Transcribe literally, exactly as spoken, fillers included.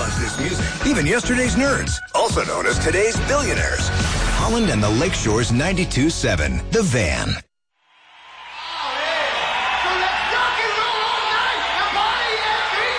loves this music. Even yesterday's nerds, also known as today's billionaires. Holland and the Lakeshore's ninety-two seven, The Van.